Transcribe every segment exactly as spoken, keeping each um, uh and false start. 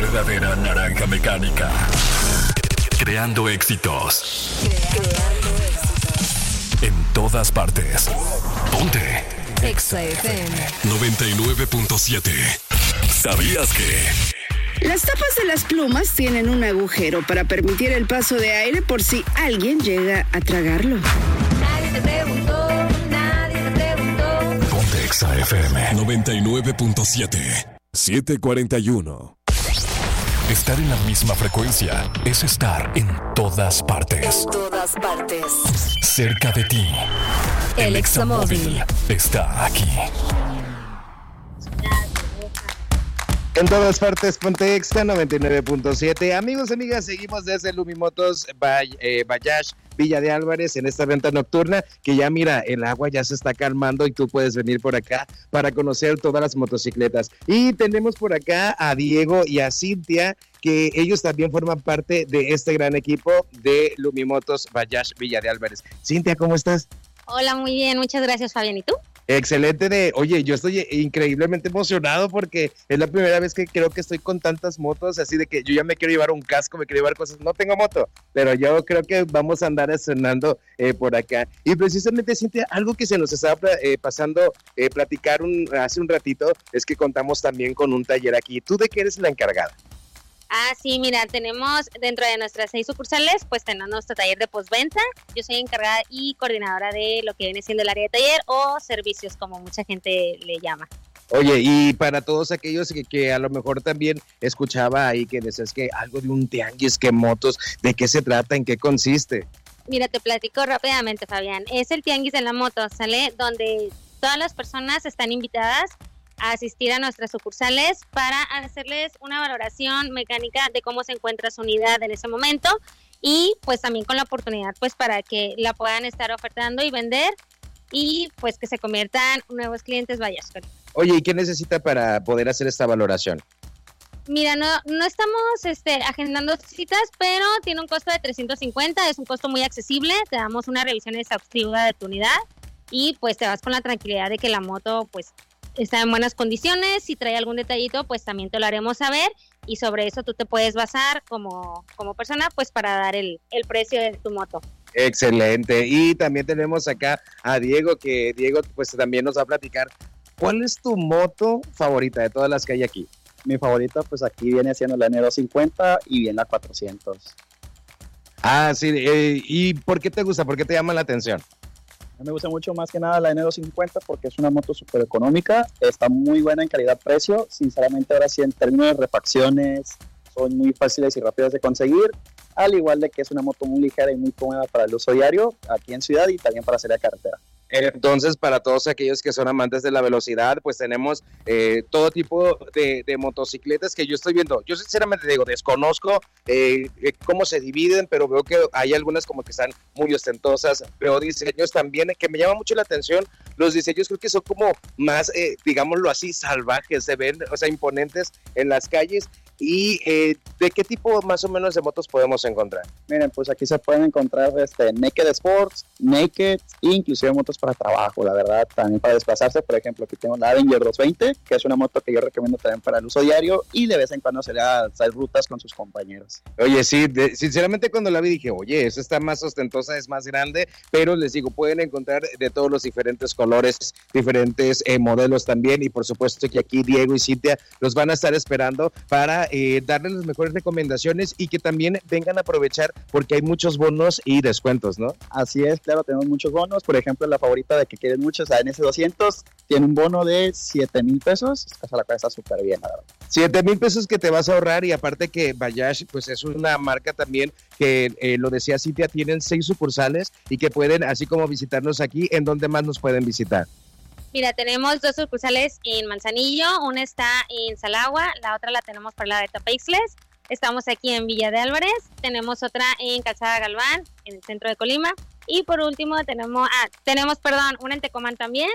verdadera naranja mecánica. Creando éxitos. Creando éxitos. En todas partes. Ponte. Exa F M noventa y nueve punto siete. ¿Sabías que? Las tapas de las plumas tienen un agujero para permitir el paso de aire por si alguien llega a tragarlo. Nadie te preguntó, nadie te preguntó. Ponte Exa F M noventa y nueve punto siete. siete cuarenta y uno. Estar en la misma frecuencia es estar en todas partes. En todas partes. Cerca de ti. El Examóvil está aquí. En todas partes, ponte Exa noventa y nueve punto siete. Amigos, amigas, seguimos desde Lumimotos Bay, eh, Bayash, Villa de Álvarez, en esta venta nocturna, que ya mira, el agua ya se está calmando y tú puedes venir por acá para conocer todas las motocicletas. Y tenemos por acá a Diego y a Cintia, que ellos también forman parte de este gran equipo de Lumimotos Bayash, Villa de Álvarez. Cintia, ¿cómo estás? Hola, muy bien, muchas gracias, Fabián. ¿Y tú? Excelente. De, oye, yo estoy increíblemente emocionado porque es la primera vez que creo que estoy con tantas motos, así de que yo ya me quiero llevar un casco, me quiero llevar cosas. No tengo moto, pero yo creo que vamos a andar estrenando eh, por acá. Y precisamente, Cintia, algo que se nos estaba eh, pasando eh, platicar un, hace un ratito es que contamos también con un taller aquí. ¿Tú de qué eres la encargada? Ah, sí, mira, tenemos dentro de nuestras seis sucursales, pues tenemos nuestro taller de postventa. Yo soy encargada y coordinadora de lo que viene siendo el área de taller o servicios, como mucha gente le llama. Oye, y para todos aquellos que, que a lo mejor también escuchaba ahí que decías que algo de un tianguis, que motos, ¿de qué se trata? ¿En qué consiste? Mira, te platico rápidamente, Fabián. Es el tianguis de la moto, ¿sale? Donde todas las personas están invitadas a asistir a nuestras sucursales para hacerles una valoración mecánica de cómo se encuentra su unidad en ese momento y pues también con la oportunidad pues para que la puedan estar ofertando y vender y pues que se conviertan nuevos clientes Bayash. Oye, ¿y qué necesita para poder hacer esta valoración? Mira, no, no estamos este, agendando citas, pero tiene un costo de trescientos cincuenta, es un costo muy accesible, te damos una revisión exhaustiva de tu unidad y pues te vas con la tranquilidad de que la moto pues está en buenas condiciones. Si trae algún detallito, pues también te lo haremos saber y sobre eso tú te puedes basar como, como persona, pues para dar el, el precio de tu moto. Excelente. Y también tenemos acá a Diego, que Diego pues también nos va a platicar. ¿Cuál es tu moto favorita de todas las que hay aquí? Mi favorita pues aquí viene siendo la N doscientos cincuenta y bien la cuatrocientos. Ah, sí. Eh, ¿Y por qué te gusta? ¿Por qué te llama la atención? Me gusta mucho más que nada la N doscientos cincuenta porque es una moto súper económica, está muy buena en calidad-precio, sinceramente ahora sí en términos de refacciones son muy fáciles y rápidas de conseguir, al igual de que es una moto muy ligera y muy cómoda para el uso diario aquí en ciudad y también para salir a carretera. Entonces, para todos aquellos que son amantes de la velocidad, pues tenemos eh, todo tipo de, de motocicletas que yo estoy viendo. Yo sinceramente digo, desconozco eh, eh, cómo se dividen, pero veo que hay algunas como que están muy ostentosas. Veo diseños también que me llama mucho la atención. Los diseños creo que son como más, eh, digámoslo así, salvajes, se ven, o sea, imponentes en las calles. ¿Y eh, de qué tipo más o menos de motos podemos encontrar? Miren, pues aquí se pueden encontrar este, Naked Sports, Naked, e inclusive motos para trabajo, la verdad, también para desplazarse. Por ejemplo, aquí tengo la Avenger doscientos veinte, que es una moto que yo recomiendo también para el uso diario y de vez en cuando se le da hacer rutas con sus compañeros. Oye, sí, de, sinceramente cuando la vi dije, oye, esa está más ostentosa, es más grande, pero les digo, pueden encontrar de todos los diferentes colores, diferentes eh, modelos también, y por supuesto que aquí Diego y Cintia los van a estar esperando para eh, darles las mejores recomendaciones y que también vengan a aprovechar porque hay muchos bonos y descuentos, ¿no? Así es, claro, tenemos muchos bonos. Por ejemplo, la favorita de que quieren muchos, la N S doscientos, tiene un bono de siete mil pesos, esa la cual está súper bien, la verdad. siete mil pesos que te vas a ahorrar, y aparte que Bayash pues es una marca también que eh, lo decía Cintia, tienen seis sucursales y que pueden así como visitarnos aquí. ¿En dónde más nos pueden visitar? Mira, tenemos dos sucursales en Manzanillo, una está en Salagua, la otra la tenemos por la de Tapeixles. Estamos aquí en Villa de Álvarez, tenemos otra en Calzada Galván, en el centro de Colima, y por último tenemos, ah, tenemos, perdón, una en Tecomán también,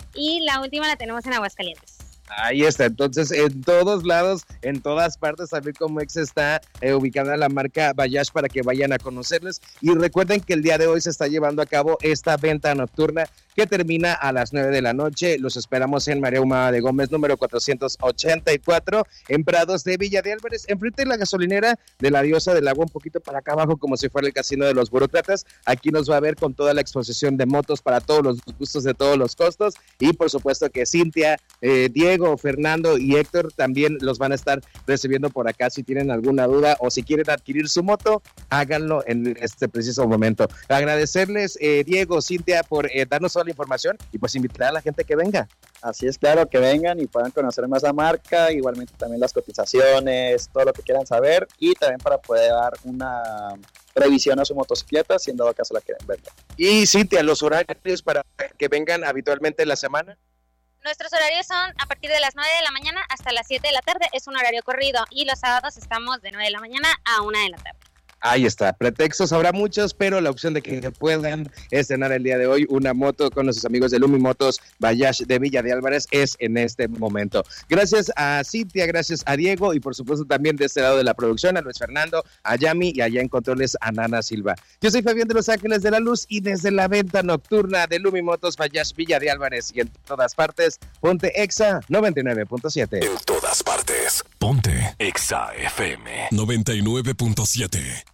y la última la tenemos en Aguascalientes. Ahí está, entonces en todos lados, en todas partes, también como Ex está eh, ubicada la marca Bayash para que vayan a conocerles. Y recuerden que el día de hoy se está llevando a cabo esta venta nocturna que termina a las nueve de la noche. Los esperamos en María Humada de Gómez, número cuatrocientos ochenta y cuatro, en Prados de Villa de Álvarez, enfrente de la gasolinera de la Diosa del Agua, un poquito para acá abajo, como si fuera el casino de los burócratas. Aquí nos va a ver con toda la exposición de motos para todos los gustos de todos los costos, y por supuesto que Cintia, eh, Diego, Fernando y Héctor también los van a estar recibiendo por acá. Si tienen alguna duda o si quieren adquirir su moto, háganlo en este preciso momento. Agradecerles, eh, Diego, Cintia, por eh, darnos toda la información y pues invitar a la gente que venga. Así es, claro, que vengan y puedan conocer más la marca, igualmente también las cotizaciones, todo lo que quieran saber, y también para poder dar una revisión a su motocicleta, si en dado caso la quieren vender. Y Cintia, los horarios para que vengan habitualmente en la semana. Nuestros horarios son a partir de las nueve de la mañana hasta las siete de la tarde, es un horario corrido, y los sábados estamos de nueve de la mañana a una de la tarde. Ahí está, pretextos habrá muchos, pero la opción de que puedan estrenar el día de hoy una moto con nuestros amigos de Lumi Motos Bayash de Villa de Álvarez es en este momento. Gracias a Cintia, gracias a Diego y por supuesto también de este lado de la producción a Luis Fernando, a Yami y allá en controles a Nana Silva. Yo soy Fabián de Los Ángeles de la Luz y desde la venta nocturna de Lumi Motos Bayash Villa de Álvarez y en todas partes, ponte Exa noventa y nueve punto siete. En todas partes, ponte Exa F M noventa y nueve punto siete.